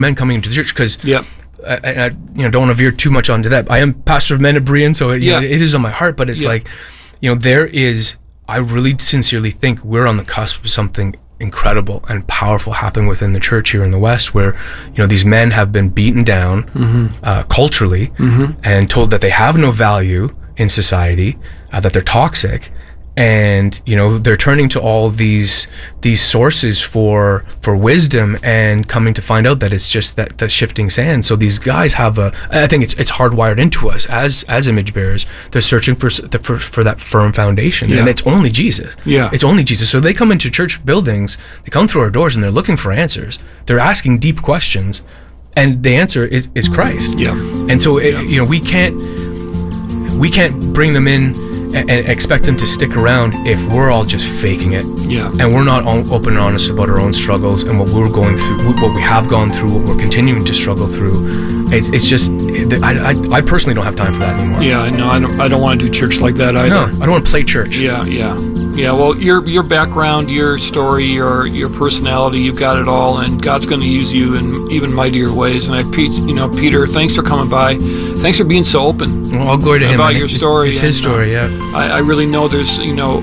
men coming into the church, because Yep. I don't want to veer too much onto that. I am pastor of men at Berean, so it is on my heart, but it's like, I really sincerely think we're on the cusp of something incredible and powerful happening within the church here in the West, where these men have been beaten down culturally and told that they have no value in society, that they're toxic, and they're turning to all these sources for wisdom, and coming to find out that it's just that shifting sand. So these guys have I think it's hardwired into us as image bearers. They're searching for that firm foundation, and it's only Jesus. It's only Jesus. So they come into church buildings, they come through our doors, and they're looking for answers. They're asking deep questions, and the answer is Christ. And so we can't bring them in and expect them to stick around if we're all just faking it, and we're not open and honest about our own struggles and what we're going through, what we have gone through, what we're continuing to struggle through. It's just, I personally don't have time for that anymore. I don't want to do church like that either. No, I don't want to play church. Well, your background, your story, your personality, you've got it all, and God's going to use you in even mightier ways. And Peter, thanks for coming by. Thanks for being so open. Well, I'll go to him about your story. It's his story. I really know there's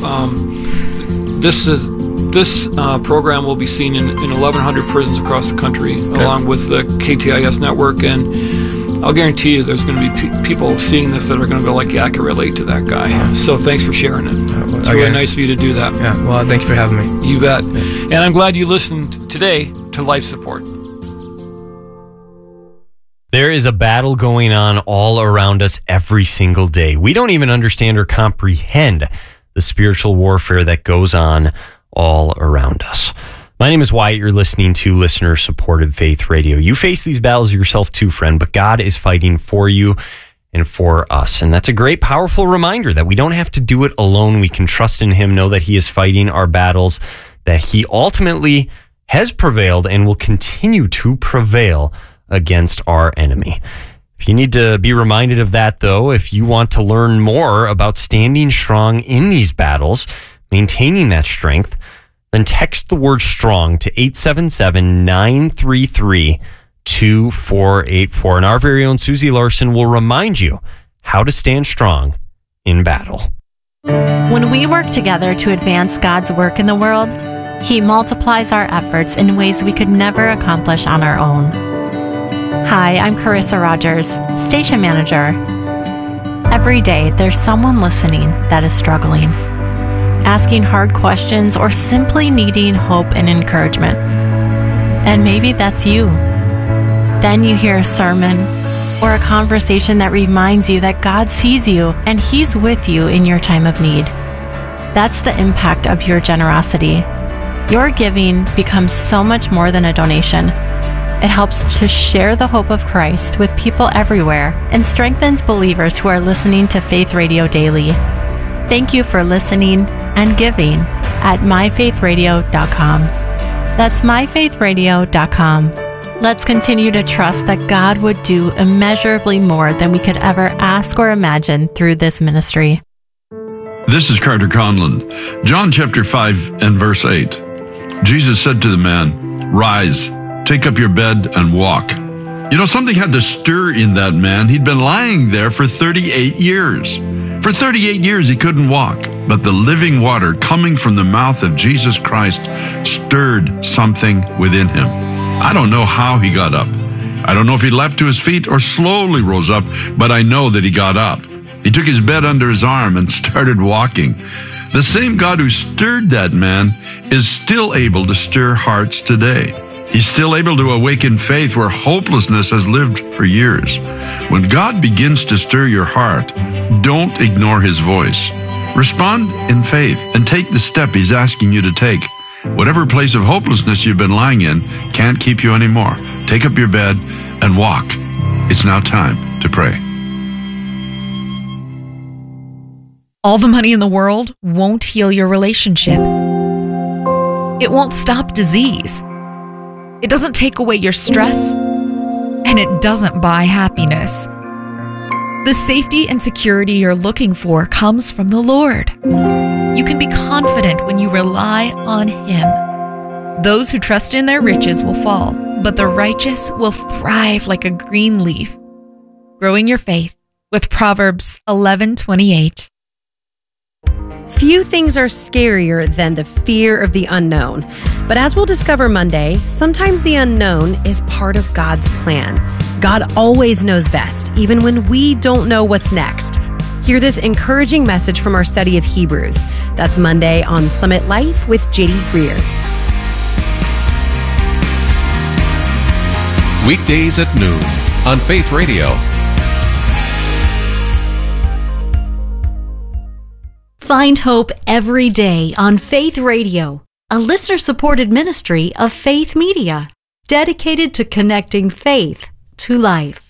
this program will be seen in 1,100 prisons across the country, along with the KTIS network, and I'll guarantee you there's going to be people seeing this that are going to be like, I can relate to that guy. So thanks for sharing it. It's really nice of you to do that. Well, thank you for having me. You bet. And I'm glad you listened today to Life Support. There is a battle going on all around us every single day. We don't even understand or comprehend the spiritual warfare that goes on all around us. My name is Wyatt. You're listening to listener-supported Faith Radio. You face these battles yourself too, friend, but God is fighting for you and for us. And that's a great, powerful reminder that we don't have to do it alone. We can trust in Him, know that He is fighting our battles, that He ultimately has prevailed and will continue to prevail against our enemy. If you need to be reminded of that, though, if you want to learn more about standing strong in these battles, maintaining that strength, then text the word STRONG to 877-933-2484. And our very own Susie Larson will remind you how to stand strong in battle. When we work together to advance God's work in the world, He multiplies our efforts in ways we could never accomplish on our own. Hi, I'm Carissa Rogers, Station Manager. Every day, there's someone listening that is struggling, asking hard questions, or simply needing hope and encouragement. And maybe that's you. Then you hear a sermon or a conversation that reminds you that God sees you and He's with you in your time of need. That's the impact of your generosity. Your giving becomes so much more than a donation. It helps to share the hope of Christ with people everywhere and strengthens believers who are listening to Faith Radio daily. Thank you for listening and giving at myfaithradio.com. That's myfaithradio.com. Let's continue to trust that God would do immeasurably more than we could ever ask or imagine through this ministry. This is Carter Conlon. John chapter 5 and verse 8. Jesus said to the man, "Rise, take up your bed and walk." Something had to stir in that man. He'd been lying there for 38 years. For 38 years, he couldn't walk. But the living water coming from the mouth of Jesus Christ stirred something within him. I don't know how he got up. I don't know if he leapt to his feet or slowly rose up, but I know that he got up. He took his bed under his arm and started walking. The same God who stirred that man is still able to stir hearts today. He's still able to awaken faith where hopelessness has lived for years. When God begins to stir your heart, don't ignore His voice. Respond in faith and take the step He's asking you to take. Whatever place of hopelessness you've been lying in can't keep you anymore. Take up your bed and walk. It's now time to pray. All the money in the world won't heal your relationship. It won't stop disease. It doesn't take away your stress, and it doesn't buy happiness. The safety and security you're looking for comes from the Lord. You can be confident when you rely on Him. Those who trust in their riches will fall, but the righteous will thrive like a green leaf. Growing your faith with Proverbs 11:28. Few things are scarier than the fear of the unknown. But as we'll discover Monday, sometimes the unknown is part of God's plan. God always knows best, even when we don't know what's next. Hear this encouraging message from our study of Hebrews. That's Monday on Summit Life with J.D. Greer. Weekdays at noon on Faith Radio. Find hope every day on Faith Radio, a listener-supported ministry of Faith Media, dedicated to connecting faith to life.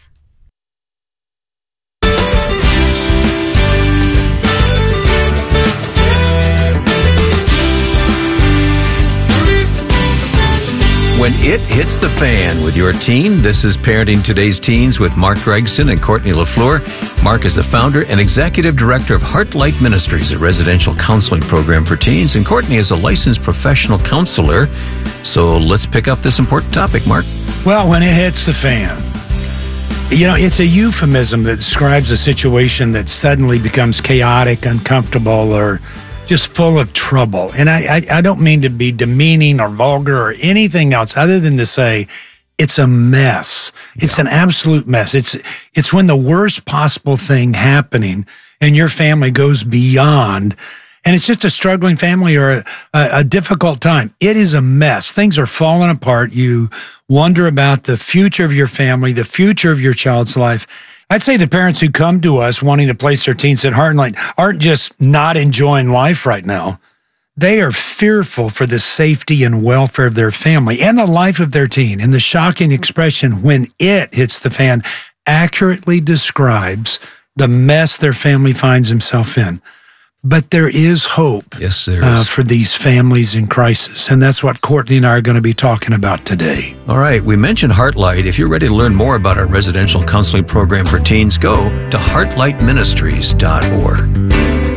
When it hits the fan with your teen, this is Parenting Today's Teens with Mark Gregston and Courtney LaFleur. Mark is the founder and executive director of Heartlight Ministries, a residential counseling program for teens, and Courtney is a licensed professional counselor. So let's pick up this important topic, Mark. Well, when it hits the fan, it's a euphemism that describes a situation that suddenly becomes chaotic, uncomfortable, or just full of trouble. And I don't mean to be demeaning or vulgar or anything else other than to say it's a mess. It's an absolute mess. It's when the worst possible thing happening and your family goes beyond, and it's just a struggling family or a difficult time. It is a mess. Things are falling apart. You wonder about the future of your family, the future of your child's life. I'd say the parents who come to us wanting to place their teens at Heartlight aren't just not enjoying life right now. They are fearful for the safety and welfare of their family and the life of their teen. And the shocking expression, when it hits the fan, accurately describes the mess their family finds himself in. But there is hope. Yes, there is. For these families in crisis. And that's what Courtney and I are going to be talking about today. All right, we mentioned Heartlight. If you're ready to learn more about our residential counseling program for teens, go to heartlightministries.org.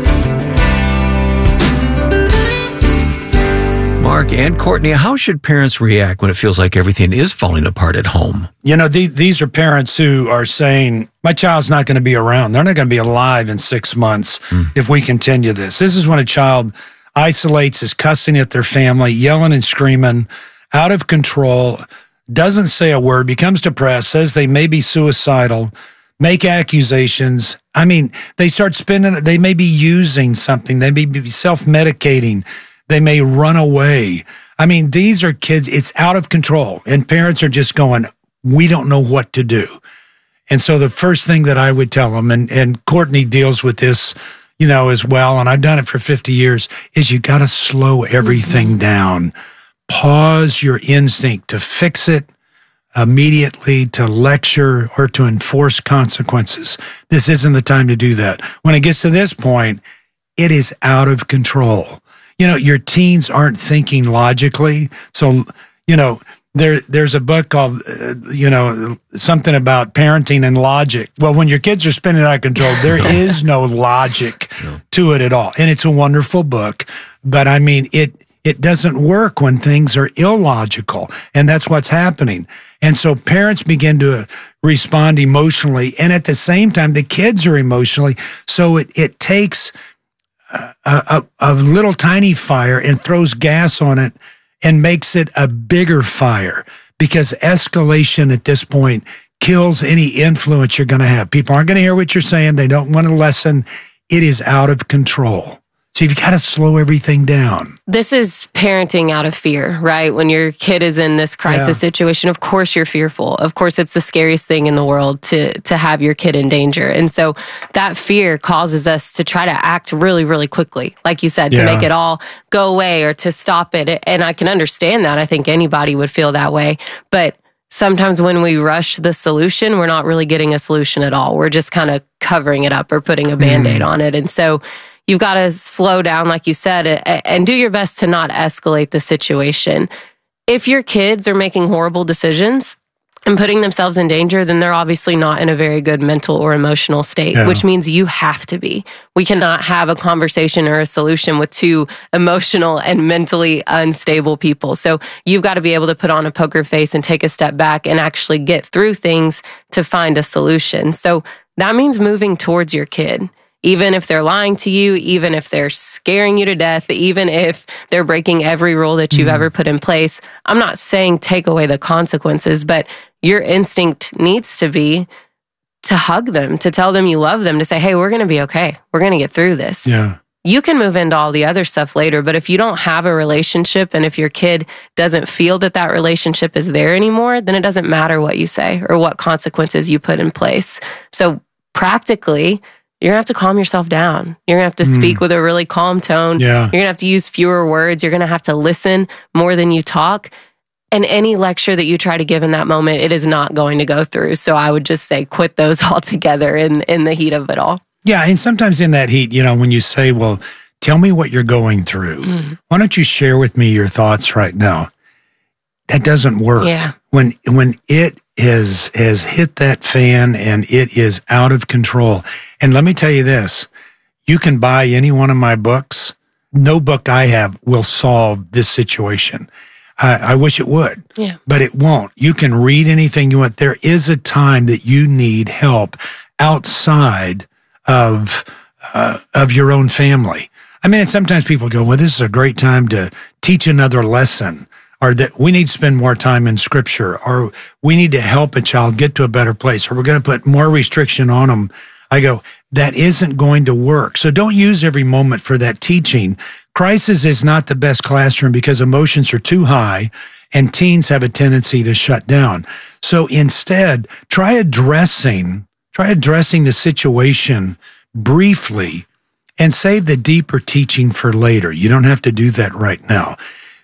Mark and Courtney, how should parents react when it feels like everything is falling apart at home? These are parents who are saying, my child's not going to be around. They're not going to be alive in 6 months if we continue this. This is when a child isolates, is cussing at their family, yelling and screaming, out of control, doesn't say a word, becomes depressed, says they may be suicidal, make accusations. I mean, they start spending, they may be using something, they may be self-medicating, they may run away. I mean, these are kids, it's out of control. And parents are just going, we don't know what to do. And so the first thing that I would tell them, and Courtney deals with this, as well, and I've done it for 50 years, is you got to slow everything down. Pause your instinct to fix it immediately, to lecture, or to enforce consequences. This isn't the time to do that. When it gets to this point, it is out of control. Your teens aren't thinking logically. So, there's a book called, something about parenting and logic. Well, when your kids are spinning out of control, there is no logic to it at all. And it's a wonderful book. But I mean, it doesn't work when things are illogical. And that's what's happening. And so parents begin to respond emotionally. And at the same time, the kids are emotionally. So it takes a little tiny fire and throws gas on it and makes it a bigger fire, because escalation at this point kills any influence you're going to have. People aren't going to hear what you're saying. They don't want to listen. It is out of control. So you've got to slow everything down. This is parenting out of fear, right? When your kid is in this crisis situation, of course you're fearful. Of course, it's the scariest thing in the world to have your kid in danger. And so that fear causes us to try to act really, really quickly, like you said, to make it all go away or to stop it. And I can understand that. I think anybody would feel that way. But sometimes when we rush the solution, we're not really getting a solution at all. We're just kind of covering it up or putting a Band-Aid on it. And so you've got to slow down, like you said, and do your best to not escalate the situation. If your kids are making horrible decisions, and putting themselves in danger, then they're obviously not in a very good mental or emotional state, which means you have to be. We cannot have a conversation or a solution with two emotional and mentally unstable people. So you've got to be able to put on a poker face and take a step back and actually get through things to find a solution. So that means moving towards your kid. Even if they're lying to you, even if they're scaring you to death, even if they're breaking every rule that you've ever put in place. I'm not saying take away the consequences, but your instinct needs to be to hug them, to tell them you love them, to say, hey, we're going to be okay. We're going to get through this. Yeah. You can move into all the other stuff later, but if you don't have a relationship and if your kid doesn't feel that that relationship is there anymore, then it doesn't matter what you say or what consequences you put in place. So practically, you're going to have to calm yourself down. You're going to have to speak with a really calm tone. Yeah. You're going to have to use fewer words. You're going to have to listen more than you talk. And any lecture that you try to give in that moment, it is not going to go through. So I would just say quit those altogether in the heat of it all. Yeah, and sometimes in that heat, when you say, well, tell me what you're going through. Why don't you share with me your thoughts right now? That doesn't work. Yeah. When it has hit that fan and it is out of control. And let me tell you this, you can buy any one of my books. No book I have will solve this situation. I wish it would, but it won't. You can read anything you want. There is a time that you need help outside of your own family. I mean, and sometimes people go, well, this is a great time to teach another lesson, or that we need to spend more time in scripture, or we need to help a child get to a better place, or we're going to put more restriction on them. I go, that isn't going to work. So don't use every moment for that teaching. Crisis is not the best classroom because emotions are too high and teens have a tendency to shut down. So instead, try addressing the situation briefly and save the deeper teaching for later. You don't have to do that right now.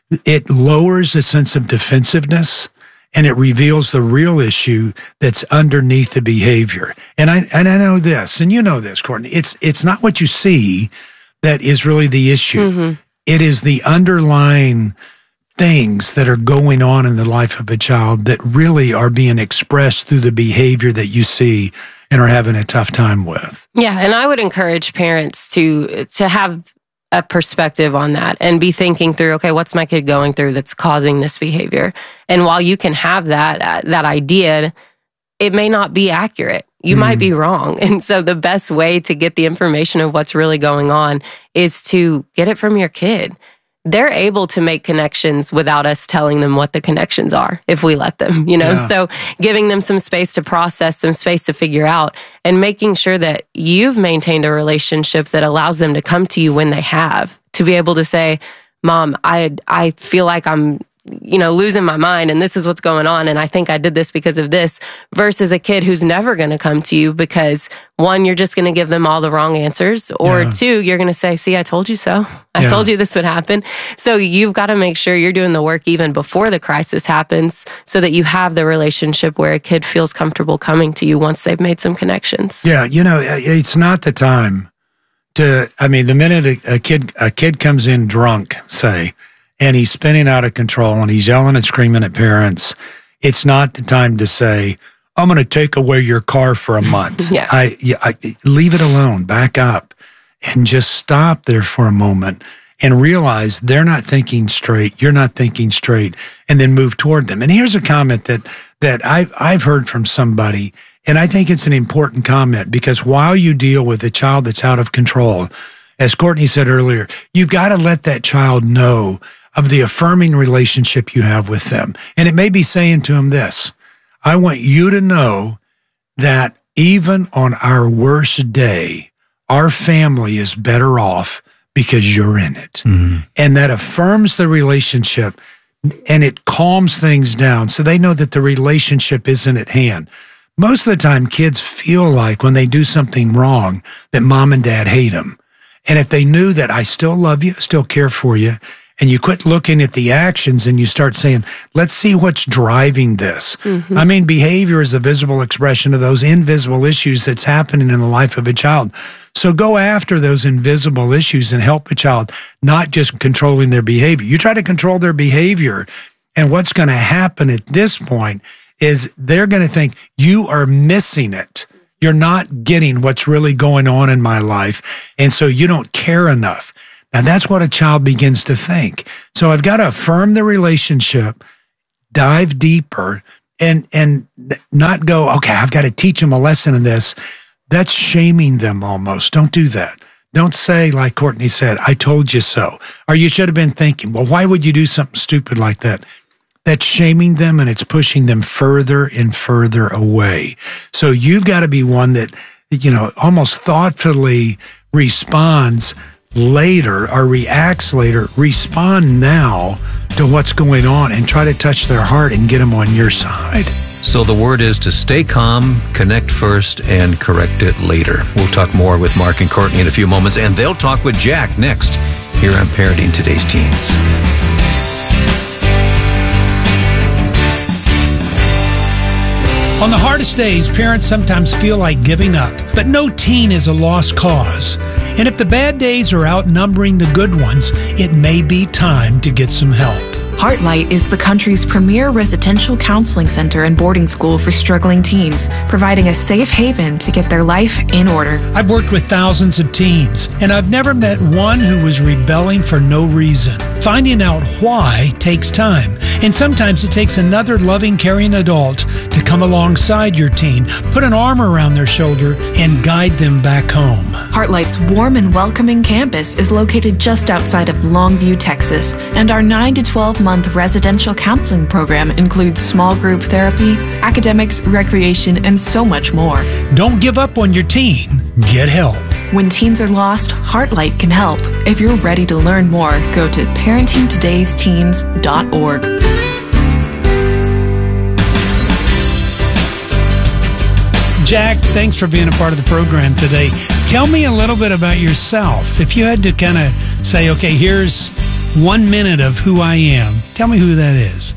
It lowers a sense of defensiveness and it reveals the real issue that's underneath the behavior. And I know this, and you know this, Courtney. It's not what you see that is really the issue. It is the underlying things that are going on in the life of a child that really are being expressed through the behavior that you see and are having a tough time with. Yeah, and I would encourage parents to have a perspective on that and be thinking through, okay, what's my kid going through that's causing this behavior? And while you can have that idea, it may not be accurate. You might be wrong. And so the best way to get the information of what's really going on is to get it from your kid. They're able to make connections without us telling them what the connections are if we let them, So giving them some space to process, some space to figure out, and making sure that you've maintained a relationship that allows them to come to you when they have, to be able to say, Mom, I feel like I'm losing my mind and this is what's going on. And I think I did this because of this, versus a kid who's never going to come to you because, one, you're just going to give them all the wrong answers, or two, you're going to say, see, I told you so. I told you this would happen. So you've got to make sure you're doing the work even before the crisis happens so that you have the relationship where a kid feels comfortable coming to you once they've made some connections. Yeah. It's not the time the minute a kid comes in drunk, say, and he's spinning out of control and he's yelling and screaming at parents, it's not the time to say, I'm going to take away your car for a month. I leave it alone, back up, and just stop there for a moment and realize they're not thinking straight, you're not thinking straight, and then move toward them. And here's a comment that I've heard from somebody, and I think it's an important comment, because while you deal with a child that's out of control, as Courtney said earlier, you've got to let that child know of the affirming relationship you have with them. And it may be saying to them this, I want you to know that even on our worst day, our family is better off because you're in it. And that affirms the relationship and it calms things down so they know that the relationship isn't at hand. Most of the time, kids feel like when they do something wrong that mom and dad hate them. And if they knew that I still love you, still care for you, and you quit looking at the actions and you start saying, let's see what's driving this. I mean, behavior is a visible expression of those invisible issues that's happening in the life of a child. So go after those invisible issues and help a child, not just controlling their behavior. You try to control their behavior, and what's going to happen at this point is they're going to think you are missing it. You're not getting what's really going on in my life. And so you don't care enough. Now that's what a child begins to think. So I've got to affirm the relationship, dive deeper, and not go, okay, I've got to teach them a lesson in this. That's shaming them almost. Don't do that. Don't say, like Courtney said, I told you so. Or you should have been thinking, well, why would you do something stupid like that? That's shaming them, and it's pushing them further and further away. So you've got to be one that, almost thoughtfully responds later or reacts later. Respond now to what's going on and try to touch their heart and get them on your side. So the word is to stay calm, connect first, and correct it later. We'll talk more with Mark and Courtney in a few moments, and they'll talk with Jack next here on Parenting Today's Teens. On the hardest days, parents sometimes feel like giving up, but no teen is a lost cause. And if the bad days are outnumbering the good ones, it may be time to get some help. Heartlight is the country's premier residential counseling center and boarding school for struggling teens, providing a safe haven to get their life in order. I've worked with thousands of teens, and I've never met one who was rebelling for no reason. Finding out why takes time, and sometimes it takes another loving, caring adult to come alongside your teen, put an arm around their shoulder, and guide them back home. Heartlight's warm and welcoming campus is located just outside of Longview, Texas, and our 9 to 12-month residential counseling program includes small group therapy, academics, recreation, and so much more. Don't give up on your teen. Get help. When teens are lost, Heartlight can help. If you're ready to learn more, go to parentingtodaysteens.org. Jack, thanks for being a part of the program today. Tell me a little bit about yourself. If you had to kind of say, okay, here's 1 minute of who I am, tell me who that is.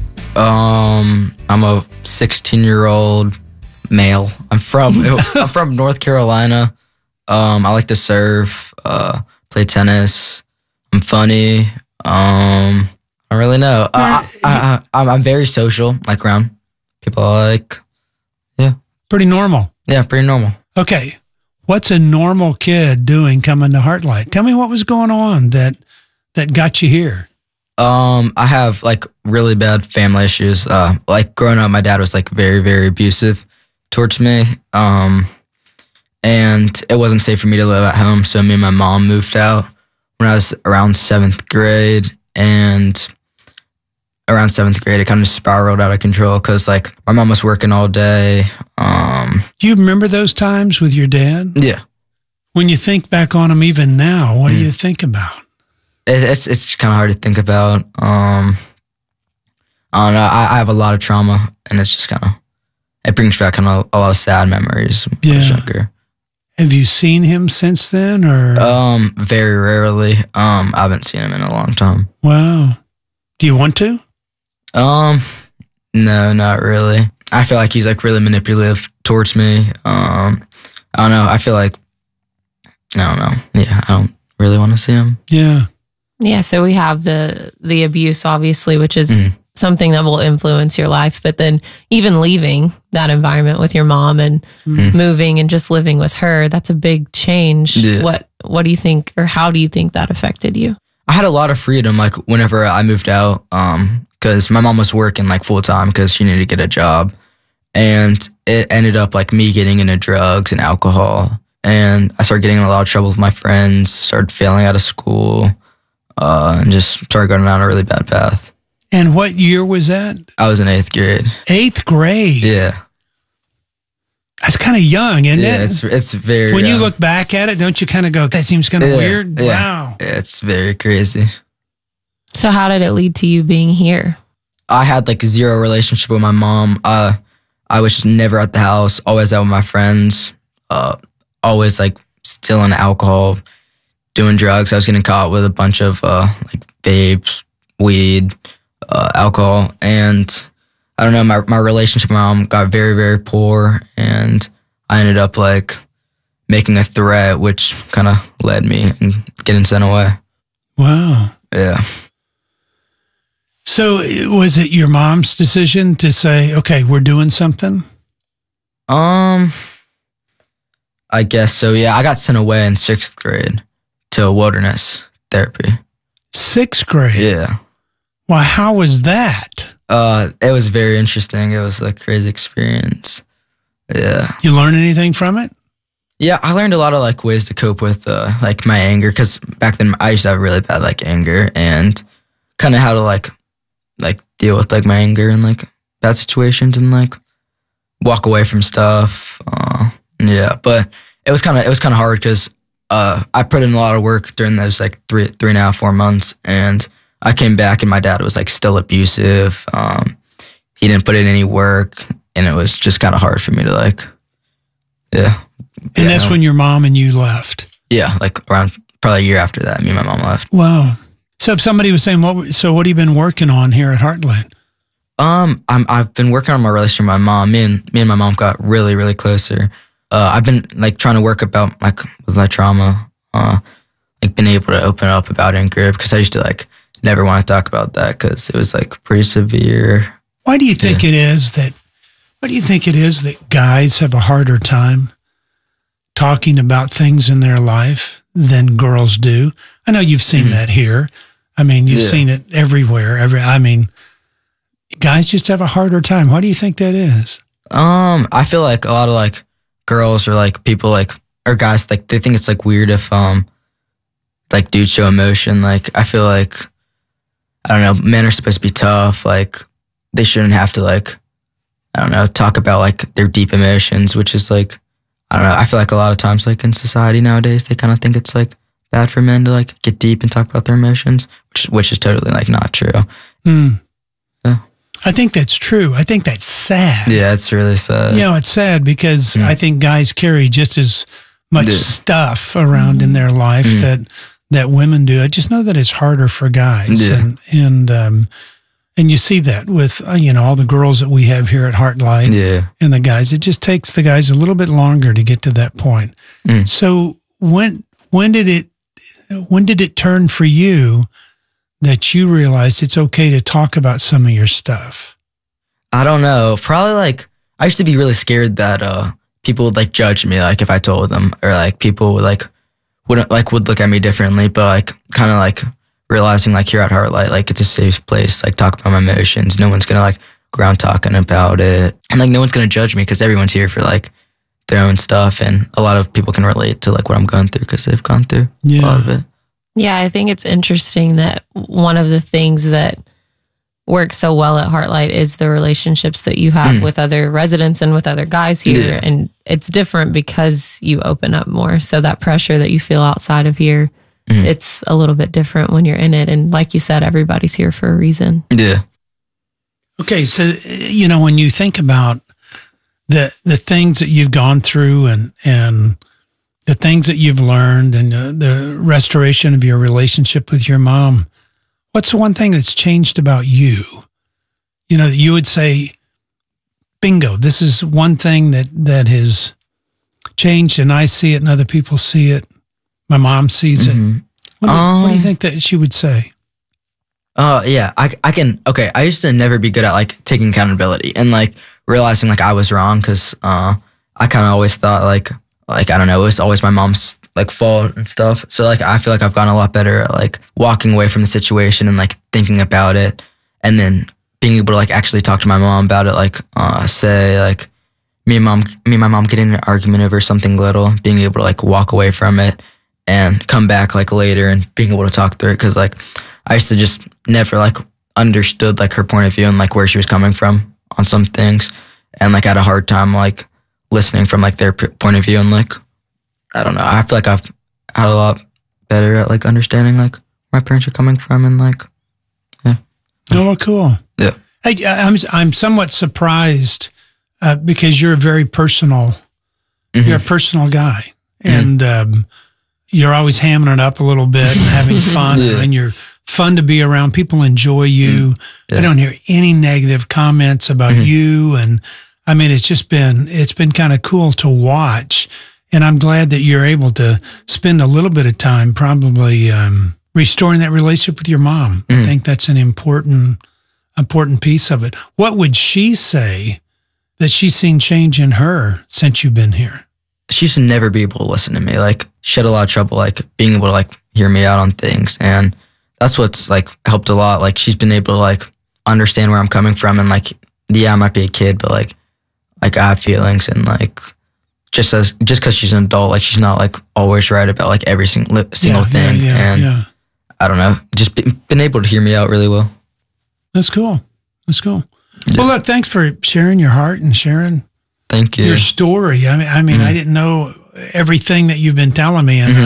I'm a 16-year-old male. I'm from North Carolina. I like to surf, play tennis. I'm funny. I don't really know. I'm very social, like around people I like. Yeah. Pretty normal. Yeah, pretty normal. Okay. What's a normal kid doing coming to Heartlight? Tell me what was going on that got you here. I have like really bad family issues. Like growing up, my dad was like very, very abusive towards me. And it wasn't safe for me to live at home. So me and my mom moved out when I was around 7th grade. And around 7th grade, it kind of spiraled out of control because like my mom was working all day. Do you remember those times with your dad? Yeah. When you think back on them even now, what do you think about? It's kind of hard to think about. I don't know. I have a lot of trauma, and it's just it brings back kind of a lot of sad memories when I was younger. Have you seen him since then, or? Very rarely. I haven't seen him in a long time. Wow. Do you want to? No, not really. I feel like he's like really manipulative towards me. I don't know. I feel like, I don't know. Yeah, I don't really want to see him. Yeah. Yeah, so we have the abuse, obviously, which is something that will influence your life. But then even leaving that environment with your mom and moving and just living with her, that's a big change. Yeah. What do you think, or how do you think that affected you? I had a lot of freedom, like whenever I moved out, because my mom was working like full time because she needed to get a job. And it ended up like me getting into drugs and alcohol. And I started getting in a lot of trouble with my friends, started failing out of school. And just started going down a really bad path. And what year was that? I was in 8th grade. 8th grade? Yeah. That's kind of young, isn't it? Yeah, it's very When you look back at it, don't you kind of go, that seems kind of weird? Yeah. Wow. Yeah, it's very crazy. So how did it lead to you being here? I had like zero relationship with my mom. I was just never at the house, always out with my friends, always like stealing alcohol, doing drugs. I was getting caught with a bunch of like vapes, weed, alcohol, and I don't know, my relationship with my mom got very, very poor, and I ended up like making a threat, which kind of led me and getting sent away. Wow. Yeah. So was it your mom's decision to say, okay, we're doing something? I guess so, yeah. I got sent away in 6th grade to wilderness therapy. 6th grade? Yeah. Well, how was that? It was very interesting. It was a crazy experience. Yeah. You learn anything from it? Yeah, I learned a lot of like ways to cope with like my anger, because back then I used to have really bad like anger, and kind of how to like deal with like my anger and like bad situations and like walk away from stuff. Yeah, but it was kind of hard because I put in a lot of work during those like 3.5, 4 months, and I came back and my dad was like still abusive. He didn't put in any work, and it was just kind of hard for me to like, yeah. And that's when your mom and you left? Yeah, like around probably a year after that, me and my mom left. Wow. So if somebody was saying, what have you been working on here at Heartlight? I've been working on my relationship with my mom. Me and my mom got really, really closer. I've been like trying to work about with my trauma, like been able to open up about anger, because I used to like never want to talk about that because it was like pretty severe. Why do you think it is that guys have a harder time talking about things in their life than girls do? I know you've seen that here. I mean, you've seen it everywhere. I mean, guys just have a harder time. Why do you think that is? I feel like a lot of like girls or like people like, or guys, like they think it's like weird if like dudes show emotion. Like I feel like, I don't know, men are supposed to be tough. Like they shouldn't have to like, I don't know, talk about like their deep emotions, which is like, I don't know. I feel like a lot of times, like in society nowadays, they kind of think it's like bad for men to like get deep and talk about their emotions, which is totally like not true. Yeah. I think that's true. I think that's sad. Yeah, it's really sad. You know, it's sad because I think guys carry just as much stuff around in their life that women do. I just know that it's harder for guys, and you see that with all the girls that we have here at Heartlight, and the guys. It just takes the guys a little bit longer to get to that point. So when did it turn for you that you realized it's okay to talk about some of your stuff? I don't know. Probably like I used to be really scared that people would like judge me, like if I told them, or like people would would look at me differently. But like kind of like realizing like here at Heartlight, like it's a safe place, like talk about my emotions. No one's gonna like go around talking about it, and like no one's gonna judge me because everyone's here for like their own stuff, and a lot of people can relate to like what I'm going through because they've gone through a lot of it. Yeah, I think it's interesting that one of the things that works so well at Heartlight is the relationships that you have with other residents and with other guys here. Yeah. And it's different because you open up more. So that pressure that you feel outside of here, it's a little bit different when you're in it. And like you said, everybody's here for a reason. Yeah. Okay, so, when you think about the things that you've gone through and the things that you've learned and the restoration of your relationship with your mom, what's the one thing that's changed about you? That you would say, bingo, this is one thing that has changed, and I see it and other people see it. My mom sees it. What do you think that she would say? Yeah, I can. Okay, I used to never be good at like taking accountability and like realizing like I was wrong, because I kind of always thought like I don't know, it was always my mom's like fault and stuff. So like I feel like I've gotten a lot better at like walking away from the situation and like thinking about it, and then being able to like actually talk to my mom about it. Like say like me and my mom getting in an argument over something little, being able to like walk away from it and come back like later and being able to talk through it, because like I used to just never like understood like her point of view and like where she was coming from on some things, and like I had a hard time like listening from like their point of view, and like I don't know, I feel like I've had a lot better at like understanding like where my parents are coming from, and like Oh, cool. Yeah. Hey, I'm somewhat surprised because you're a very personal, you're a personal guy, and you're always hamming it up a little bit and having fun, and you're fun to be around. People enjoy you. I don't hear any negative comments about you, and I mean, it's been kind of cool to watch, and I'm glad that you're able to spend a little bit of time probably restoring that relationship with your mom. I think that's an important important piece of it. What would she say that she's seen change in her since you've been here? She used to never be able to listen to me. Like, she had a lot of trouble, like, being able to, like, hear me out on things. And that's what's, like, helped a lot. Like, she's been able to, like, understand where I'm coming from. And, like, yeah, I might be a kid, but, like I have feelings. And, just because she's an adult, like, she's not, like, always right about, like, every single thing. And I don't know, just been able to hear me out really well. That's cool. Yeah. Well, look, thanks for sharing your heart and sharing Thank you. your story. I mean, I didn't know everything that you've been telling me, and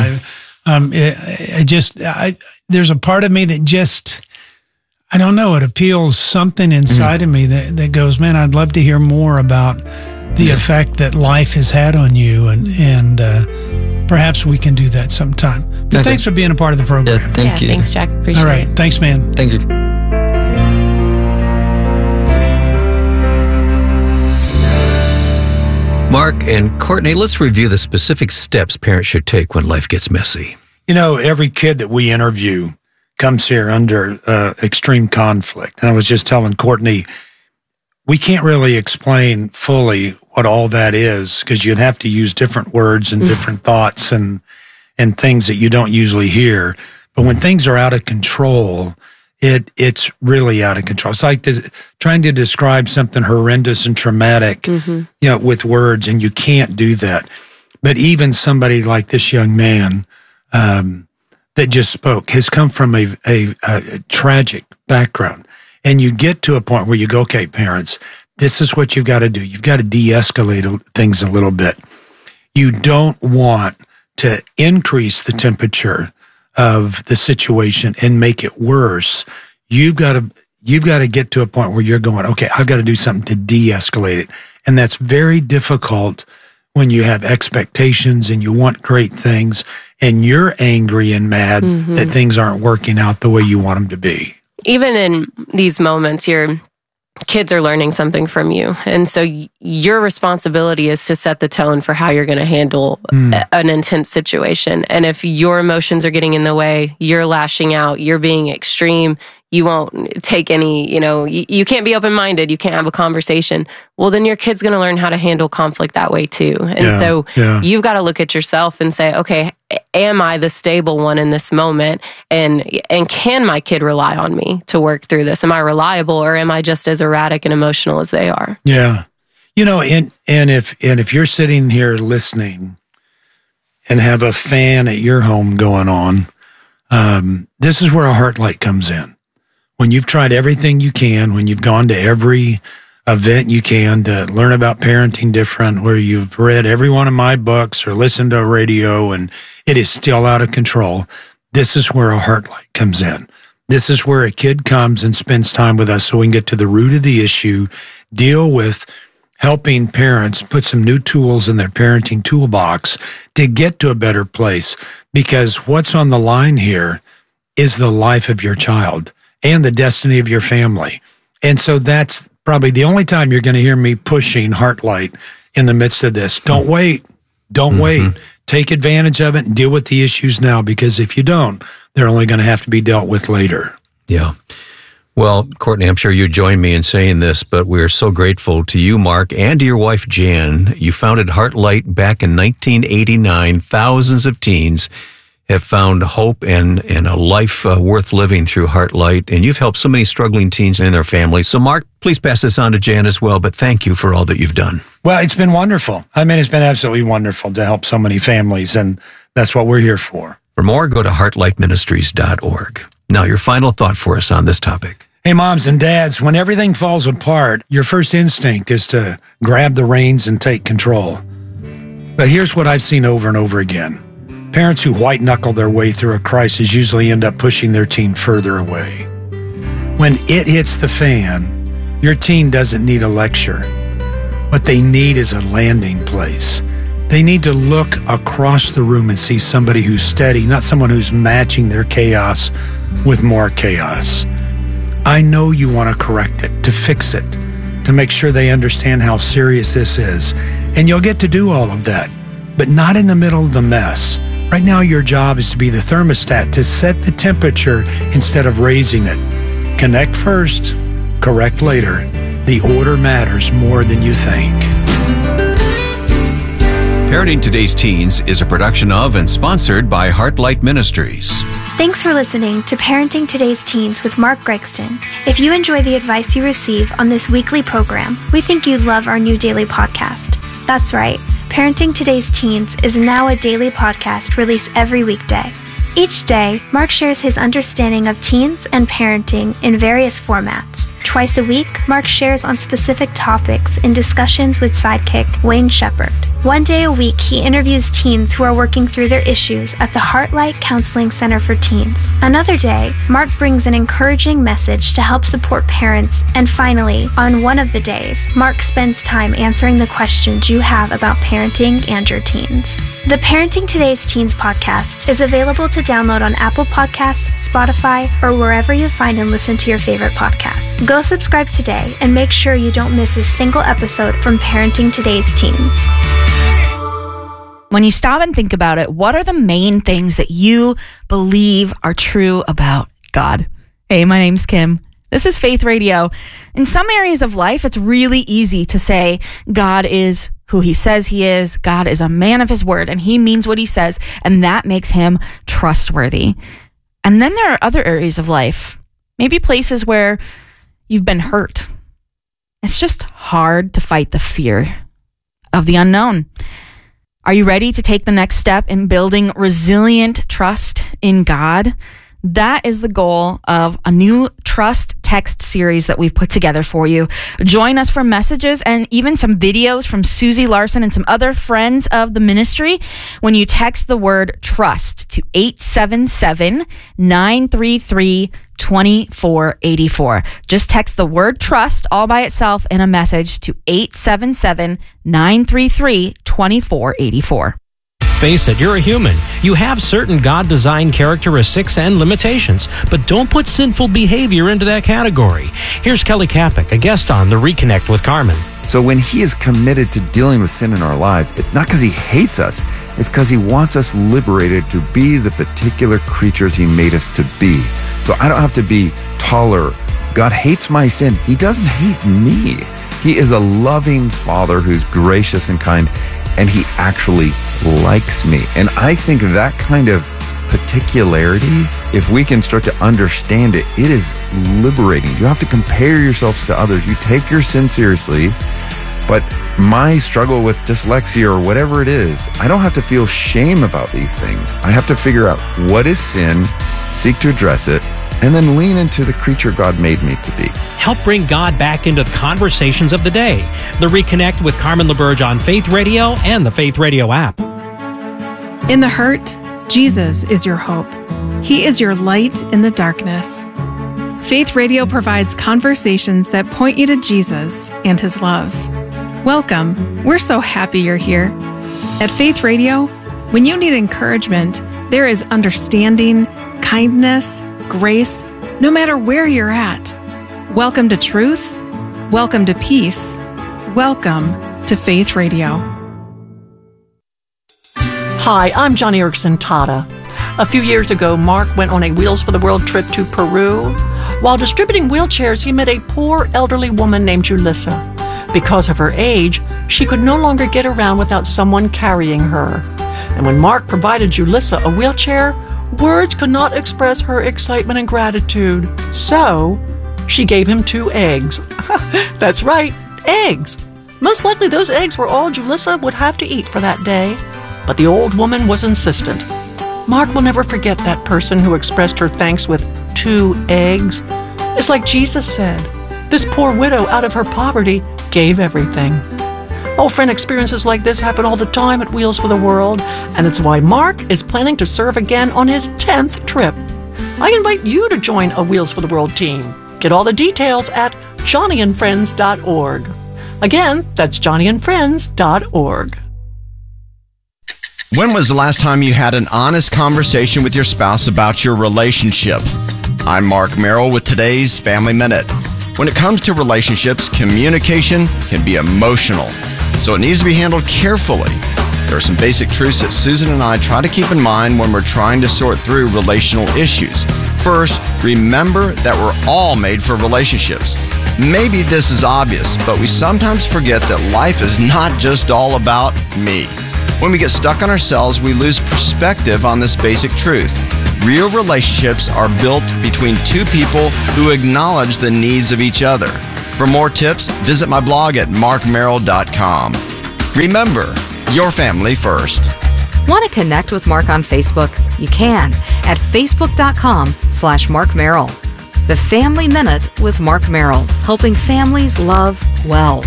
there's a part of me that just, I don't know, it appeals something inside of me that goes, man, I'd love to hear more about the effect that life has had on you, and perhaps we can do that sometime. But thanks for being a part of the program. Yeah, thank you. Thanks, Jack. Appreciate it. All right. Thanks, man. Thank you. Mark and Courtney, let's review the specific steps parents should take when life gets messy. You know, every kid that we interview comes here under extreme conflict. And I was just telling Courtney, we can't really explain fully what all that is, because you'd have to use different words and different thoughts and things that you don't usually hear. But when things are out of control, it's really out of control. It's like trying to describe something horrendous and traumatic, with words, and you can't do that. But even somebody like this young man that just spoke has come from a tragic background. And you get to a point where you go, okay, parents, this is what you've got to do. You've got to de-escalate things a little bit. You don't want to increase the temperature of the situation and make it worse. You've got to get to a point where you're going, okay, I've got to do something to de-escalate it. And that's very difficult when you have expectations and you want great things and you're angry and mad that things aren't working out the way you want them to be. Even in these moments, your kids are learning something from you. And so your responsibility is to set the tone for how you're going to handle an intense situation. And if your emotions are getting in the way, you're lashing out, you're being extreme, you won't take any, you can't be open-minded, you can't have a conversation. Well, then your kid's going to learn how to handle conflict that way too. And you've got to look at yourself and say, okay, am I the stable one in this moment? And can my kid rely on me to work through this? Am I reliable, or am I just as erratic and emotional as they are? Yeah. And if you're sitting here listening and have a fan at your home going on, this is where a Heartlight comes in. When you've tried everything you can, when you've gone to every event you can to learn about parenting different, where you've read every one of my books or listened to a radio and it is still out of control, this is where a Heartlight comes in. This is where a kid comes and spends time with us so we can get to the root of the issue, deal with helping parents put some new tools in their parenting toolbox to get to a better place. Because what's on the line here is the life of your child and the destiny of your family. And so that's probably the only time you're going to hear me pushing Heartlight in the midst of this. Don't wait. Don't wait. Take advantage of it and deal with the issues now, because if you don't, they're only going to have to be dealt with later. Yeah. Well, Courtney, I'm sure you join me in saying this, but we're so grateful to you, Mark, and to your wife, Jan. You founded Heartlight back in 1989. Thousands of teens have found hope and a life worth living through Heartlight, and you've helped so many struggling teens and their families. So, Mark, please pass this on to Jan as well, but thank you for all that you've done. Well, it's been wonderful. I mean, it's been absolutely wonderful to help so many families, and that's what we're here for. For more, go to heartlightministries.org. Now, your final thought for us on this topic. Hey, moms and dads, when everything falls apart, your first instinct is to grab the reins and take control. But here's what I've seen over and over again. Parents who white-knuckle their way through a crisis usually end up pushing their teen further away. When it hits the fan, your teen doesn't need a lecture. What they need is a landing place. They need to look across the room and see somebody who's steady, not someone who's matching their chaos with more chaos. I know you want to correct it, to fix it, to make sure they understand how serious this is. And you'll get to do all of that, but not in the middle of the mess. Right now, your job is to be the thermostat, to set the temperature instead of raising it. Connect first, Correct later. The order matters more than you think. Parenting Today's Teens is a production of and sponsored by Heartlight Ministries. Thanks for listening to Parenting Today's Teens with Mark Gregston. If you enjoy the advice you receive on this weekly program, we think you'd love our new daily podcast. That's right, Parenting Today's Teens is now a daily podcast released every weekday. Each day, Mark shares his understanding of teens and parenting in various formats. Twice a week, Mark shares on specific topics in discussions with sidekick Wayne Shepherd. One day a week, he interviews teens who are working through their issues at the Heartlight Counseling Center for Teens. Another day, Mark brings an encouraging message to help support parents. And finally, on one of the days, Mark spends time answering the questions you have about parenting and your teens. The Parenting Today's Teens podcast is available to download on Apple Podcasts, Spotify, or wherever you find and listen to your favorite podcasts. Go subscribe today and make sure you don't miss a single episode from Parenting Today's Teens. When you stop and think about it, what are the main things that you believe are true about God? Hey, my name's Kim. This is Faith Radio. In some areas of life, it's really easy to say God is who he says he is. God is a man of his word, and he means what he says, and that makes him trustworthy. And then there are other areas of life, maybe places where you've been hurt. It's just hard to fight the fear of the unknown. Are you ready to take the next step in building resilient trust in God? That is the goal of a new trust text series that we've put together for you. Join us for messages and even some videos from Susie Larson and some other friends of the ministry when you text the word trust to 877-933-2484. Just text the word trust all by itself in a message to 877-933-2484. Face it, you're a human. You have certain God-designed characteristics and limitations, but don't put sinful behavior into that category. Here's Kelly Kapic, a guest on The Reconnect with Carmen. So when he is committed to dealing with sin in our lives, it's not because he hates us. It's because he wants us liberated to be the particular creatures he made us to be. So I don't have to be taller. God hates my sin. He doesn't hate me. He is a loving Father who's gracious and kind, and he actually likes me. And I think that kind of particularity, if we can start to understand it, it is liberating. You have to compare yourselves to others. You take your sin seriously, but my struggle with dyslexia or whatever it is, I don't have to feel shame about these things. I have to figure out what is sin, seek to address it, and then lean into the creature God made me to be. Help bring God back into the conversations of the day. The Reconnect with Carmen LaBerge on Faith Radio and the Faith Radio app. In the hurt, Jesus is your hope. He is your light in the darkness. Faith Radio provides conversations that point you to Jesus and his love. Welcome. We're so happy you're here. At Faith Radio, when you need encouragement, there is understanding, kindness, grace, no matter where you're at. Welcome to truth. Welcome to peace. Welcome to Faith Radio. Hi, I'm Johnny Erickson Tata. A few years ago, Mark went on a Wheels for the World trip to Peru. While distributing wheelchairs, he met a poor elderly woman named Julissa. Because of her age, she could no longer get around without someone carrying her. And when Mark provided Julissa a wheelchair, words could not express her excitement and gratitude. So, she gave him 2 eggs. That's right, eggs. Most likely those eggs were all Julissa would have to eat for that day. But the old woman was insistent. Mark will never forget that person who expressed her thanks with 2 eggs. It's like Jesus said, this poor widow out of her poverty gave everything. Oh, friend, experiences like this happen all the time at Wheels for the World, and it's why Mark is planning to serve again on his 10th trip. I invite you to join a Wheels for the World team. Get all the details at johnnyandfriends.org. Again, that's johnnyandfriends.org. When was the last time you had an honest conversation with your spouse about your relationship? I'm Mark Merrill with today's Family Minute. When it comes to relationships, communication can be emotional, so it needs to be handled carefully. There are some basic truths that Susan and I try to keep in mind when we're trying to sort through relational issues. First, remember that we're all made for relationships. Maybe this is obvious, but we sometimes forget that life is not just all about me. When we get stuck on ourselves, we lose perspective on this basic truth. Real relationships are built between two people who acknowledge the needs of each other. For more tips, visit my blog at markmerrill.com. Remember, your family first. Want to connect with Mark on Facebook? You can at facebook.com/Mark Merrill. The Family Minute with Mark Merrill, helping families love well.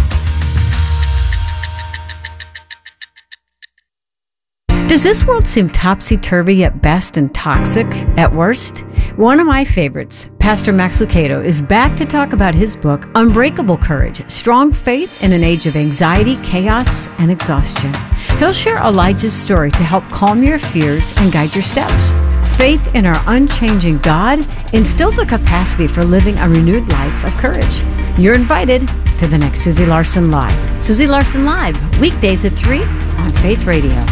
Does this world seem topsy-turvy at best and toxic at worst? One of my favorites, Pastor Max Lucado, is back to talk about his book, Unbreakable Courage, Strong Faith in an Age of Anxiety, Chaos, and Exhaustion. He'll share Elijah's story to help calm your fears and guide your steps. Faith in our unchanging God instills a capacity for living a renewed life of courage. You're invited to the next Susie Larson Live. Susie Larson Live, weekdays at 3 on Faith Radio.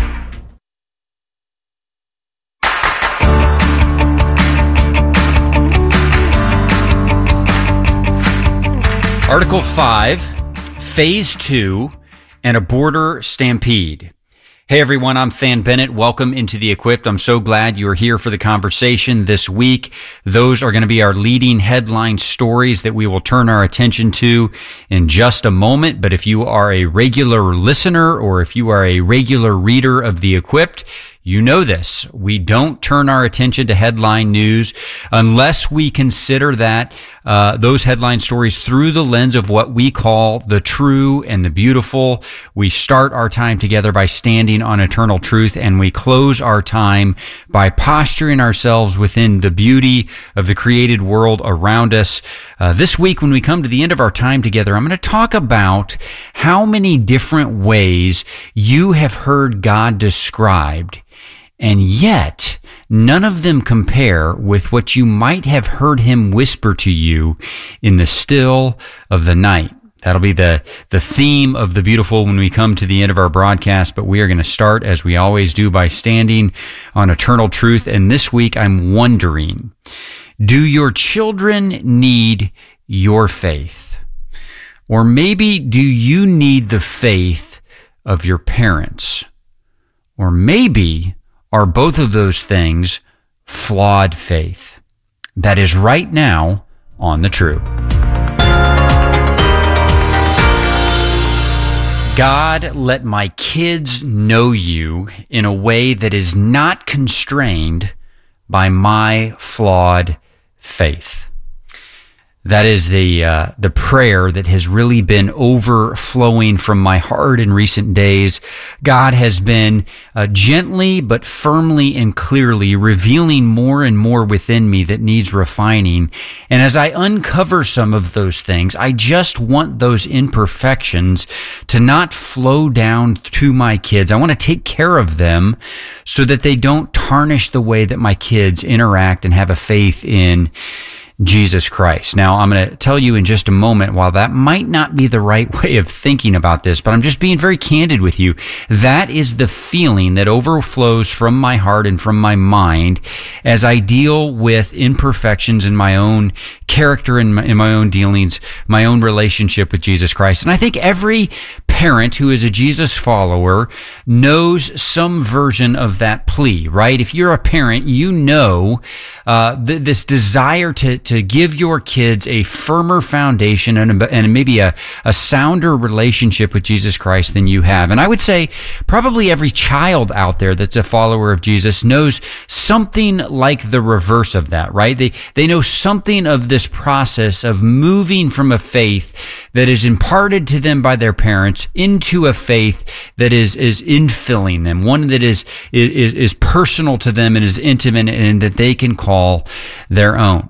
Article 5, Phase 2, and a border stampede. Hey everyone, I'm Than Bennett. Welcome into The Equipped. I'm so glad you're here for the conversation this week. Those are going to be our leading headline stories that we will turn our attention to in just a moment. But if you are a regular listener or if you are a regular reader of The Equipped, you know this. We don't turn our attention to headline news unless we consider that those headline stories through the lens of what we call the true and the beautiful. We start our time together by standing on eternal truth, and we close our time by posturing ourselves within the beauty of the created world around us. This week, when we come to the end of our time together, I'm going to talk about how many different ways you have heard God described, and yet none of them compare with what you might have heard him whisper to you in the still of the night. That'll be the theme of the beautiful when we come to the end of our broadcast, but we are going to start, as we always do, by standing on eternal truth. And this week I'm wondering, do your children need your faith? Or maybe do you need the faith of your parents? Or maybe are both of those things flawed faith? That is right now on The True. God, let my kids know you in a way that is not constrained by my flawed faith. That is the prayer that has really been overflowing from my heart in recent days. God has been gently but firmly and clearly revealing more and more within me that needs refining. And as I uncover some of those things, I just want those imperfections to not flow down to my kids. I want to take care of them so that they don't tarnish the way that my kids interact and have a faith in Jesus Christ. Now, I'm going to tell you in just a moment, while that might not be the right way of thinking about this, but I'm just being very candid with you. That is the feeling that overflows from my heart and from my mind as I deal with imperfections in my own character and in my own dealings, my own relationship with Jesus Christ. And I think every parent who is a Jesus follower knows some version of that plea, right? If you're a parent, you know this desire to give your kids a firmer foundation and maybe a sounder relationship with Jesus Christ than you have. And I would say probably every child out there that's a follower of Jesus knows something like the reverse of that, right? They know something of this process of moving from a faith that is imparted to them by their parents into a faith that is infilling them, one that is personal to them and is intimate and that they can call their own.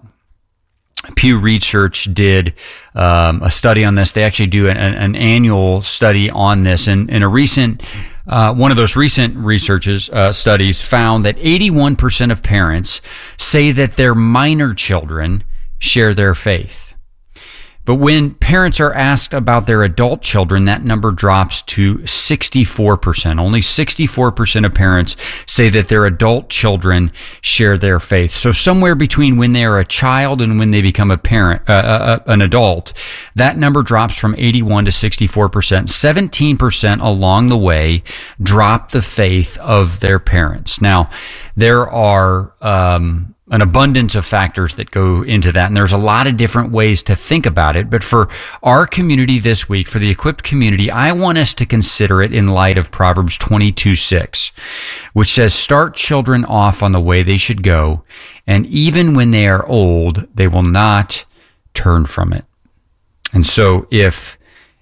Pew Research did a study on this. They actually do an annual study on this. And in a recent, one of those recent studies found that 81% of parents say that their minor children share their faith. But when parents are asked about their adult children, that number drops to 64%. Only 64% of parents say that their adult children share their faith. So somewhere between when they are a child and when they become a parent, an adult, that number drops from 81 to 64%. 17% along the way drop the faith of their parents. Now, there are an abundance of factors that go into that. And there's a lot of different ways to think about it. But for our community this week, for the Equipped community, I want us to consider it in light of Proverbs 22:6, which says, "Start children off on the way they should go, and even when they are old, they will not turn from it." And so if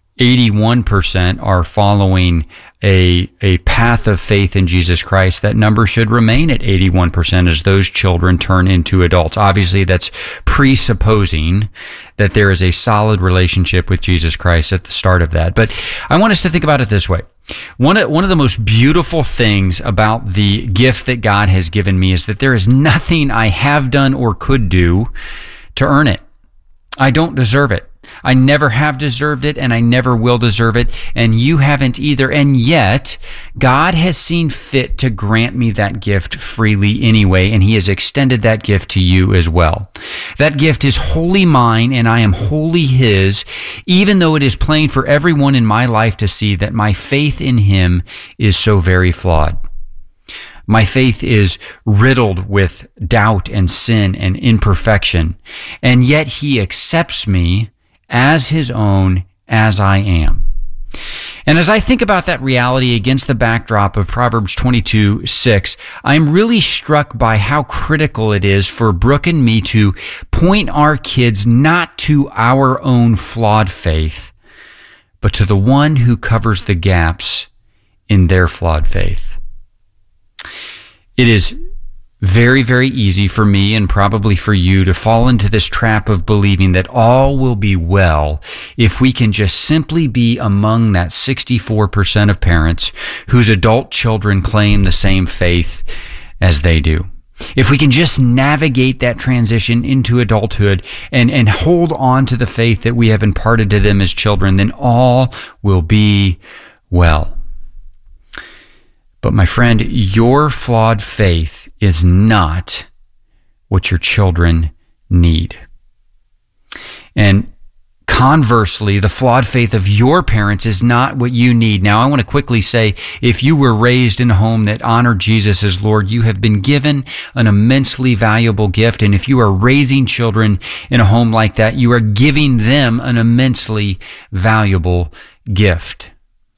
81% are following a path of faith in Jesus Christ, that number should remain at 81% as those children turn into adults. Obviously, that's presupposing that there is a solid relationship with Jesus Christ at the start of that. But I want us to think about it this way. One of the most beautiful things about the gift that God has given me is that there is nothing I have done or could do to earn it. I don't deserve it. I never have deserved it, and I never will deserve it, and you haven't either. And yet, God has seen fit to grant me that gift freely anyway, and He has extended that gift to you as well. That gift is wholly mine, and I am wholly His, even though it is plain for everyone in my life to see that my faith in Him is so very flawed. My faith is riddled with doubt and sin and imperfection, and yet He accepts me as His own as I am. And as I think about that reality against the backdrop of Proverbs 22:6, I'm really struck by how critical it is for Brooke and me to point our kids not to our own flawed faith, but to the one who covers the gaps in their flawed faith. It is very, very easy for me and probably for you to fall into this trap of believing that all will be well if we can just simply be among that 64% of parents whose adult children claim the same faith as they do. If we can just navigate that transition into adulthood and hold on to the faith that we have imparted to them as children, then all will be well. But my friend, your flawed faith is not what your children need. And conversely, the flawed faith of your parents is not what you need. Now, I want to quickly say, if you were raised in a home that honored Jesus as Lord, you have been given an immensely valuable gift. And if you are raising children in a home like that, you are giving them an immensely valuable gift.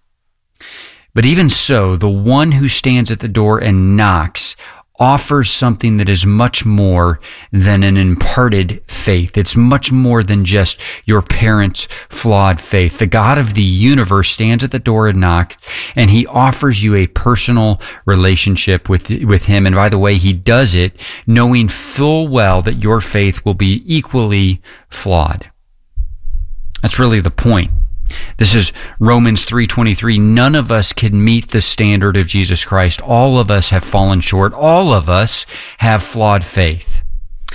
But even so, the one who stands at the door and knocks offers something that is much more than an imparted faith. It's much more than just your parents' flawed faith. The God of the universe stands at the door and knocks, and He offers you a personal relationship with Him. And by the way, He does it knowing full well that your faith will be equally flawed. That's really the point. This is Romans 3:23. None of us can meet the standard of Jesus Christ. All of us have fallen short. All of us have flawed faith.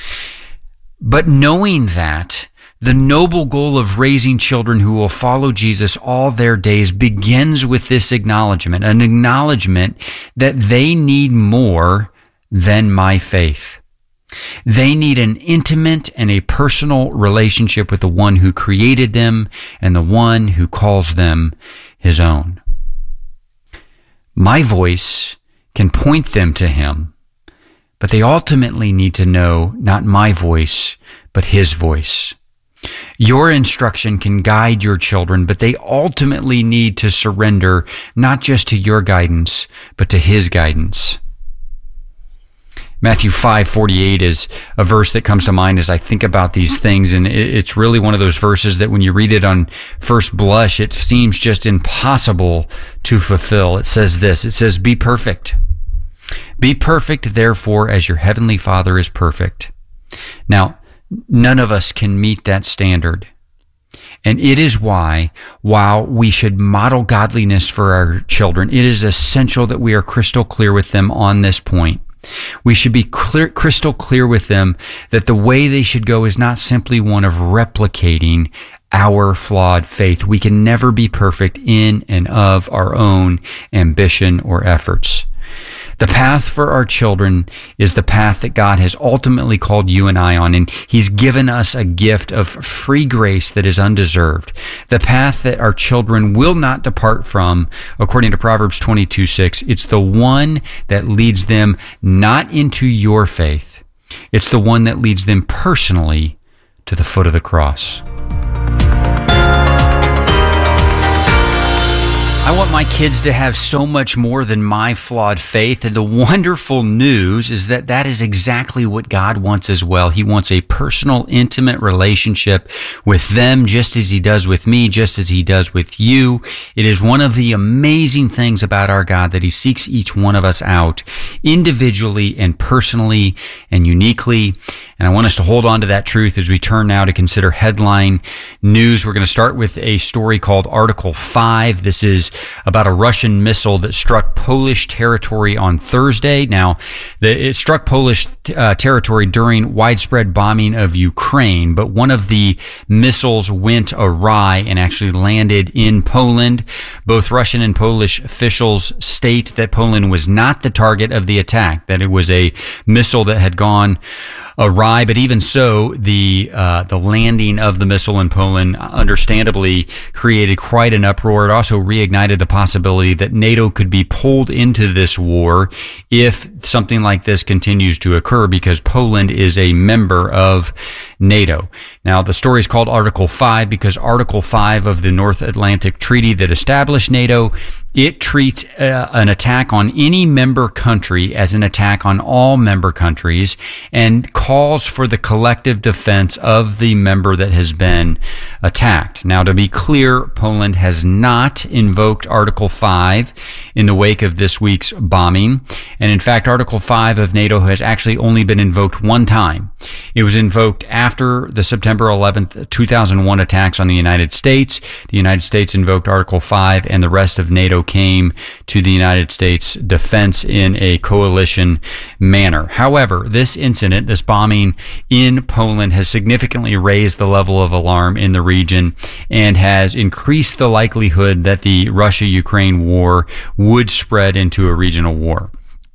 But knowing that, the noble goal of raising children who will follow Jesus all their days begins with this acknowledgement, an acknowledgement that they need more than my faith. They need an intimate and a personal relationship with the one who created them and the one who calls them His own. My voice can point them to Him, but they ultimately need to know not my voice, but His voice. Your instruction can guide your children, but they ultimately need to surrender not just to your guidance, but to His guidance. Matthew 5:48 is a verse that comes to mind as I think about these things, and it's really one of those verses that when you read it on first blush, it seems just impossible to fulfill. It says this, it says, "Be perfect. Be perfect, therefore, as your heavenly Father is perfect." Now, none of us can meet that standard. And it is why, while we should model godliness for our children, it is essential that we are crystal clear with them on this point. We should be crystal clear with them that the way they should go is not simply one of replicating our flawed faith. We can never be perfect in and of our own ambition or efforts. The path for our children is the path that God has ultimately called you and I on, and He's given us a gift of free grace that is undeserved. The path that our children will not depart from, according to Proverbs 22:6, it's the one that leads them not into your faith. It's the one that leads them personally to the foot of the cross. I want my kids to have so much more than my flawed faith. And the wonderful news is that that is exactly what God wants as well. He wants a personal, intimate relationship with them, just as He does with me, just as He does with you. It is one of the amazing things about our God that He seeks each one of us out individually and personally and uniquely. And I want us to hold on to that truth as we turn now to consider headline news. We're going to start with a story called Article 5. This is about a Russian missile that struck Polish territory on Thursday. Now, it struck Polish territory during widespread bombing of Ukraine, but one of the missiles went awry and actually landed in Poland. Both Russian and Polish officials state that Poland was not the target of the attack, that it was a missile that had gone awry. But even so, the landing of the missile in Poland understandably created quite an uproar. It also reignited the possibility that NATO could be pulled into this war if something like this continues to occur, because Poland is a member of NATO. Now, the story is called Article 5 because Article 5 of the North Atlantic Treaty that established NATO, it treats an attack on any member country as an attack on all member countries and calls for the collective defense of the member that has been attacked. Now, to be clear, Poland has not invoked Article 5 in the wake of this week's bombing. And in fact, Article 5 of NATO has actually only been invoked one time. It was invoked after the September 11th, 2001 attacks on the United States. The United States invoked Article 5, and the rest of NATO came to the United States defense in a coalition manner. However, this incident, this bombing in Poland, has significantly raised the level of alarm in the region and has increased the likelihood that the Russia-Ukraine war would spread into a regional war.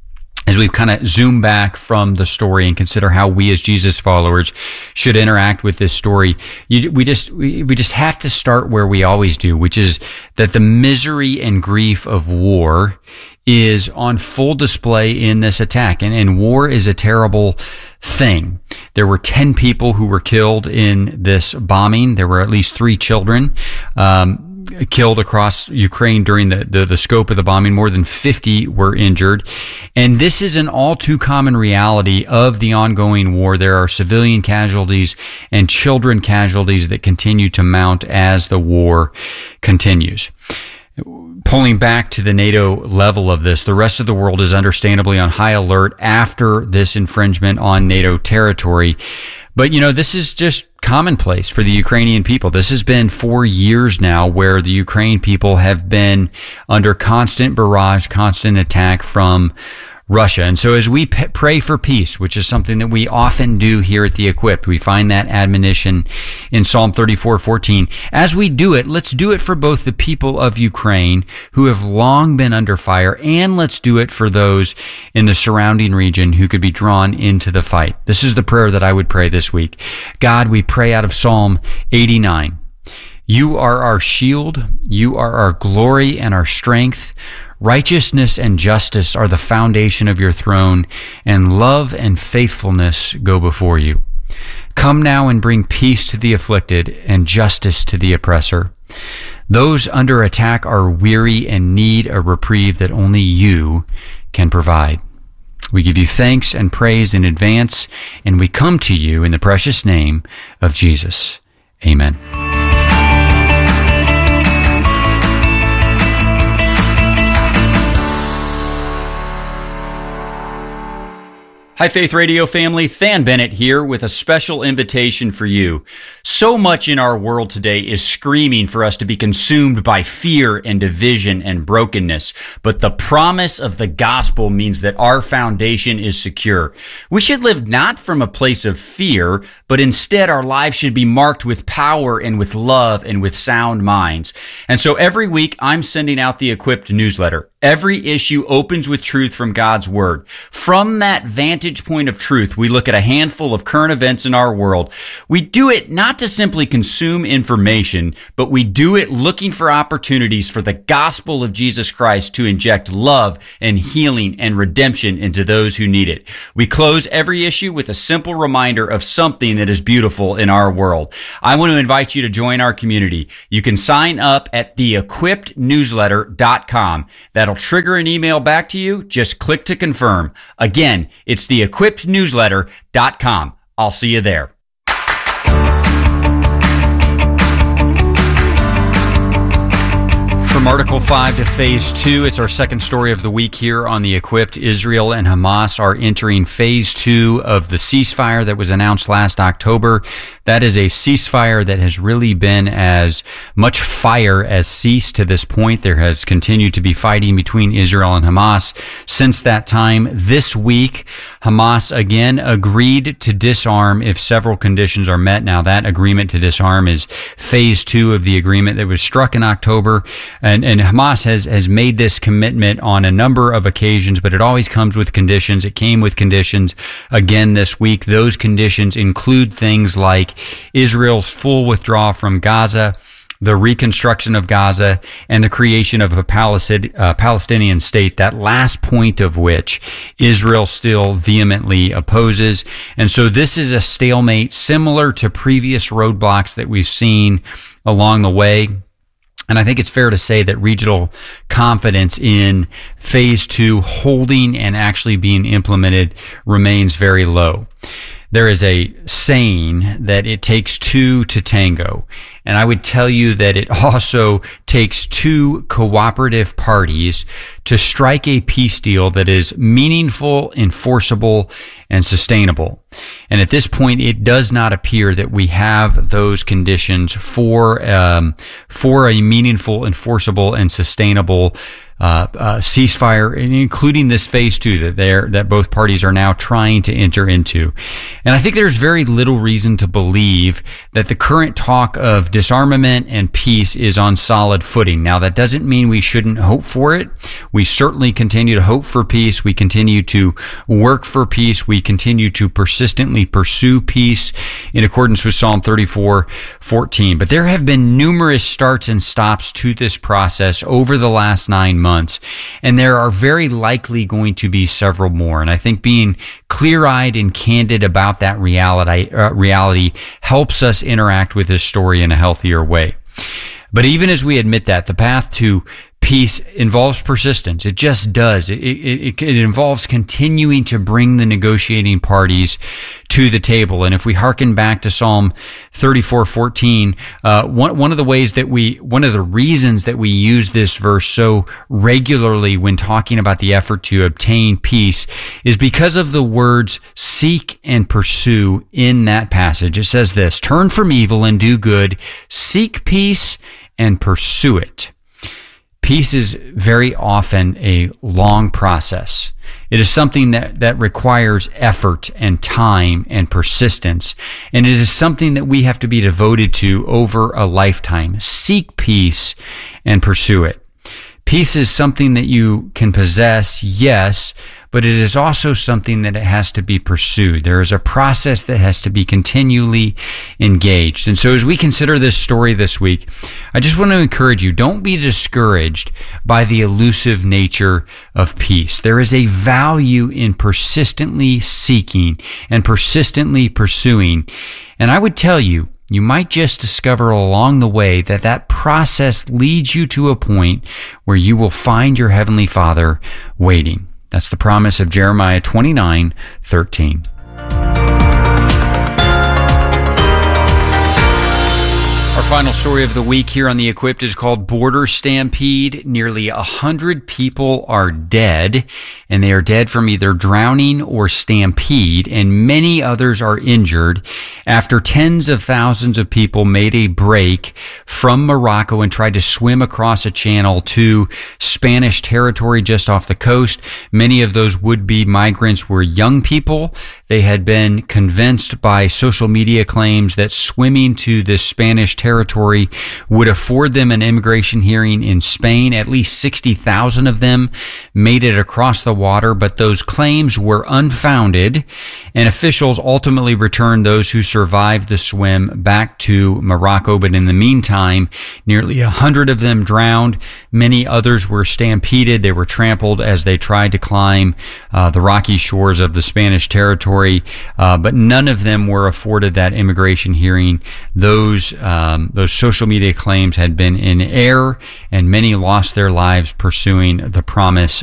As we kind of zoom back from the story and consider how we as Jesus followers should interact with this story, we just have to start where we always do, which is that the misery and grief of war is on full display in this attack. And war is a terrible thing. There were 10 people who were killed in this bombing. There were at least 3 children killed across Ukraine during the scope of the bombing. More than 50 were injured. And this is an all too common reality of the ongoing war. There are civilian casualties and children casualties that continue to mount as the war continues. Pulling back to the NATO level of this, the rest of the world is understandably on high alert after this infringement on NATO territory. But, this is just commonplace for the Ukrainian people. This has been 4 years now where the Ukraine people have been under constant barrage, constant attack from Russia. And so as we pray for peace, which is something that we often do here at The Equipped, we find that admonition in Psalm 34:14. As we do it, let's do it for both the people of Ukraine who have long been under fire, and let's do it for those in the surrounding region who could be drawn into the fight. This is the prayer that I would pray this week. God, we pray out of Psalm 89. You are our shield. You are our glory and our strength. Righteousness and justice are the foundation of your throne, and love and faithfulness go before you. Come now and bring peace to the afflicted and justice to the oppressor. Those under attack are weary and need a reprieve that only you can provide. We give you thanks and praise in advance, and we come to you in the precious name of Jesus. Amen. Hi, Faith Radio family. Than Bennett here with a special invitation for you. So much in our world today is screaming for us to be consumed by fear and division and brokenness. But the promise of the gospel means that our foundation is secure. We should live not from a place of fear, but instead our lives should be marked with power and with love and with sound minds. And so every week I'm sending out the Equipped newsletter. Every issue opens with truth from God's Word. From that vantage point of truth, we look at a handful of current events in our world. We do it not to simply consume information, but we do it looking for opportunities for the gospel of Jesus Christ to inject love and healing and redemption into those who need it. We close every issue with a simple reminder of something that is beautiful in our world. I want to invite you to join our community. You can sign up at theequippednewsletter.com. That'll trigger an email back to you. Just click to confirm. Again, it's theequippednewsletter.com. I'll see you there. From Article 5 to Phase 2, it's our second story of the week here on The Equipped. Israel and Hamas are entering Phase 2 of the ceasefire that was announced last October. That is a ceasefire that has really been as much fire as ceased to this point. There has continued to be fighting between Israel and Hamas since that time. This week, Hamas again agreed to disarm if several conditions are met. Now, that agreement to disarm is Phase 2 of the agreement that was struck in October. And Hamas has made this commitment on a number of occasions, but it always comes with conditions. It came with conditions again this week. Those conditions include things like Israel's full withdrawal from Gaza, the reconstruction of Gaza, and the creation of a Palestinian state, that last point of which Israel still vehemently opposes. And so this is a stalemate similar to previous roadblocks that we've seen along the way. And I think it's fair to say that regional confidence in Phase 2 holding and actually being implemented remains very low. There is a saying that it takes two to tango. And I would tell you that it also takes two cooperative parties to strike a peace deal that is meaningful, enforceable, and sustainable. And at this point, it does not appear that we have those conditions for a meaningful, enforceable, and sustainable ceasefire, including this Phase 2 that both parties are now trying to enter into. And I think there's very little reason to believe that the current talk of disarmament and peace is on solid footing. Now, that doesn't mean we shouldn't hope for it. We certainly continue to hope for peace. We continue to work for peace. We continue to persistently pursue peace in accordance with Psalm 34:14. But there have been numerous starts and stops to this process over the last 9 months. And there are very likely going to be several more. And I think being clear-eyed and candid about that reality helps us interact with this story in a healthier way. But even as we admit that, the path to peace involves persistence. It just does. It involves continuing to bring the negotiating parties to the table. And if we hearken back to Psalm 34:14, one of the reasons that we use this verse so regularly when talking about the effort to obtain peace is because of the words seek and pursue in that passage. It says this: turn from evil and do good, seek peace and pursue it. Peace is very often a long process. It is something that requires effort and time and persistence. And it is something that we have to be devoted to over a lifetime. Seek peace and pursue it. Peace is something that you can possess, yes, but it is also something that it has to be pursued. There is a process that has to be continually engaged. And so as we consider this story this week, I just want to encourage you, don't be discouraged by the elusive nature of peace. There is a value in persistently seeking and persistently pursuing. And I would tell you, you might just discover along the way that process leads you to a point where you will find your Heavenly Father waiting. That's the promise of Jeremiah 29:13. Our Final story of the week here on The Equipped is called Border Stampede. Nearly 100 people are dead, and they are dead from either drowning or stampede, and many others are injured after tens of thousands of people made a break from Morocco and tried to swim across a channel to Spanish territory just off the coast. Many of those would-be migrants were young people. They had been convinced by social media claims that swimming to this Spanish territory would afford them an immigration hearing in Spain. At least 60,000 of them made it across the water, but those claims were unfounded, and officials ultimately returned those who survived the swim back to Morocco. But in the meantime, nearly 100 of them drowned. Many others were stampeded. They were trampled as they tried to climb the rocky shores of the Spanish territory, but none of them were afforded that immigration hearing. Those social media claims had been in error, and many lost their lives pursuing the promise